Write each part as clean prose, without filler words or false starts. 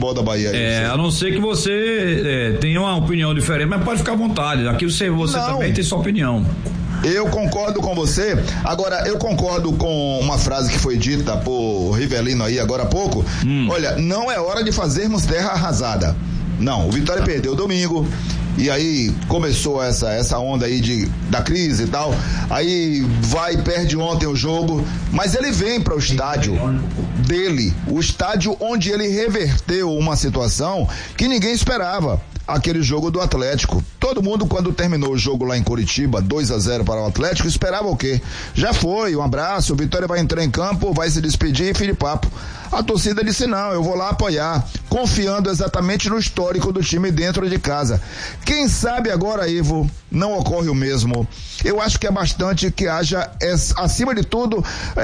futebol da Bahia. A não ser que você tenha uma opinião diferente, mas pode ficar à vontade. Aqui você também tem sua opinião. Eu concordo com você. Agora, eu concordo com uma frase que foi dita por Rivelino aí agora há pouco. Olha, não é hora de fazermos terra arrasada. Não, o Vitória perdeu domingo. E aí começou essa onda aí da crise e tal. Aí vai e perde ontem o jogo. Mas ele vem para o estádio dele. O estádio onde ele reverteu uma situação que ninguém esperava. Aquele jogo do Atlético. Todo mundo, quando terminou o jogo lá em Curitiba, 2-0 para o Atlético, esperava o quê? Já foi, um abraço, o Vitória vai entrar em campo, vai se despedir e fim de papo. A torcida disse não, eu vou lá apoiar, confiando exatamente no histórico do time dentro de casa. Quem sabe agora, Ivo, não ocorre o mesmo. Eu acho que é bastante que haja, acima de tudo,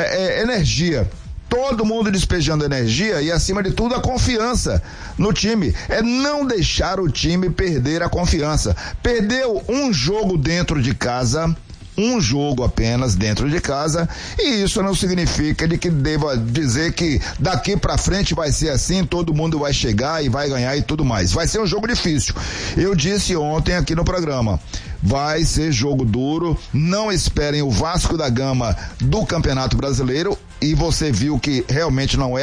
energia. Todo mundo despejando energia e, acima de tudo, a confiança no time. É não deixar o time perder a confiança. Perdeu um jogo dentro de casa, um jogo apenas dentro de casa, e isso não significa de que deva dizer que daqui pra frente vai ser assim, todo mundo vai chegar e vai ganhar e tudo mais. Vai ser um jogo difícil. Eu disse ontem aqui no programa, vai ser jogo duro, não esperem o Vasco da Gama do Campeonato Brasileiro, e você viu que realmente não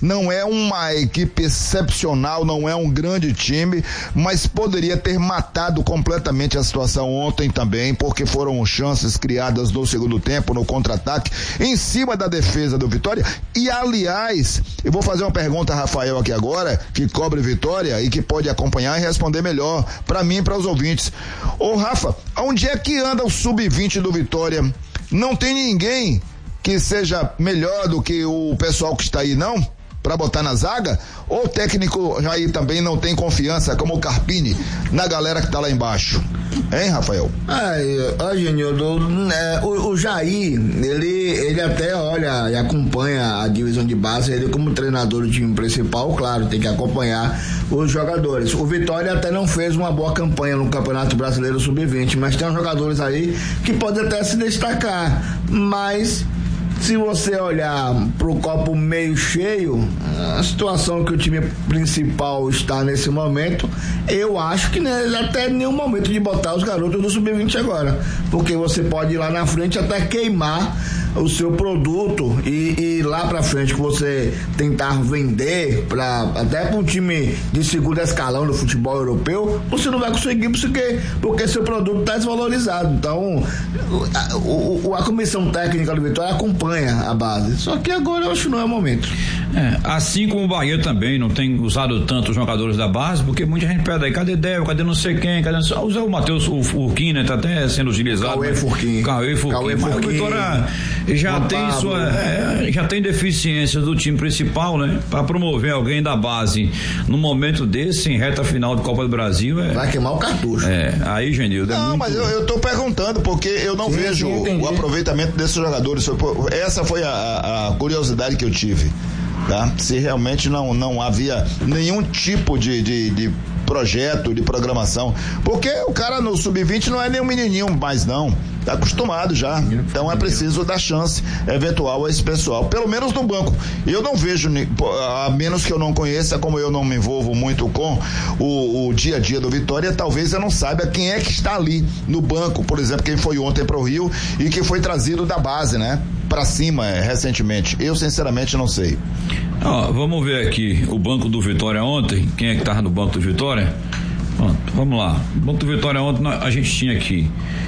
é uma equipe excepcional, não é um grande time, mas poderia ter matado completamente a situação ontem também, porque foram chances criadas no segundo tempo, no contra-ataque, em cima da defesa do Vitória. E aliás, eu vou fazer uma pergunta a Rafael aqui agora, que cobre Vitória e que pode acompanhar e responder melhor para mim e para os ouvintes. Ô Rafa, onde é que anda o sub-20 do Vitória? Não tem ninguém que seja melhor do que o pessoal que está aí, não? Pra botar na zaga? Ou o técnico aí também não tem confiança, como o Carpini, na galera que tá lá embaixo? Hein, Rafael? Genildo, o Jair, ele até olha e acompanha a divisão de base, ele como treinador do time principal, claro, tem que acompanhar os jogadores. O Vitória até não fez uma boa campanha no Campeonato Brasileiro Sub-20, mas tem uns jogadores aí que podem até se destacar, mas se você olhar pro copo meio cheio, a situação que o time principal está nesse momento, eu acho que não é até nenhum momento de botar os garotos do Sub-20 agora, porque você pode ir lá na frente até queimar o seu produto e lá pra frente que você tentar vender até para um time de segundo escalão do futebol europeu, você não vai conseguir porque seu produto está desvalorizado. Então a comissão técnica do Vitória acompanha a base, só que agora eu acho que não é o momento. Assim como o Bahia também não tem usado tanto os jogadores da base, porque muita gente pede aí, cadê Déo, cadê não sei quem, usa o Matheus Furquim, né, tá até sendo utilizado. Cauê Furquim. Mas o Vitória já tem deficiências do time principal, né, para promover alguém da base no momento desse, em reta final de Copa do Brasil, vai queimar o cartucho. Aí, Genildo, não, mas eu tô perguntando porque eu não vejo o aproveitamento desses jogadores. Essa foi a curiosidade que eu tive, tá? Se realmente não havia nenhum tipo de projeto, de programação, porque o cara no sub-20 não é nem um menininho mais não, tá acostumado já, então é preciso dar chance eventual a esse pessoal, pelo menos no banco. Eu não vejo, a menos que eu não conheça, como eu não me envolvo muito com o dia a dia do Vitória, talvez eu não saiba quem é que está ali no banco, por exemplo, quem foi ontem pro Rio e que foi trazido da base, né, pra cima recentemente. Eu sinceramente não sei. Vamos ver aqui o banco do Vitória ontem, quem é que estava no banco do Vitória? Pronto, vamos lá. O banco do Vitória ontem a gente tinha aqui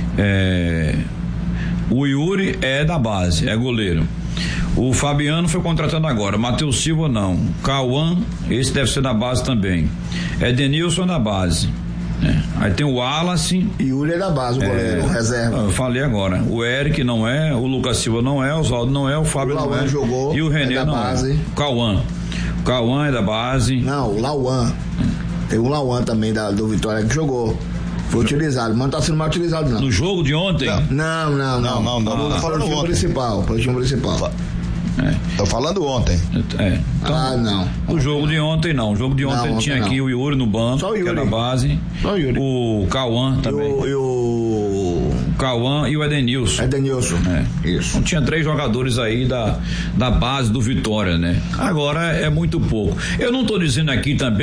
o Yuri é da base, é goleiro. O Fabiano foi contratando agora, Matheus Silva não, Cauã, esse deve ser da base também, Edenilson da base. Aí tem o Wallace. Yuri é da base, o goleiro, reserva. Eu falei agora. O Eric não é, o Lucas Silva não é, o Oswaldo não é, o Fábio não é. Jogou, e o René não base. É. O Cauã é da base. Não, o Lauan. Tem o Lauan também do Vitória que jogou. Foi utilizado, mas não tá sendo mal utilizado, não. No jogo de ontem? Não. Tô falando ontem. Pro time principal. Tô falando ontem. Então, não. O jogo de ontem não. O jogo de ontem tinha aqui o Yuri no banco, só o Yuri. Que é da base. Só o Yuri. O Cauã também. O Cauã e o Edenilson. Isso. Então tinha 3 jogadores aí da base do Vitória, né? Agora é muito pouco. Eu não tô dizendo aqui também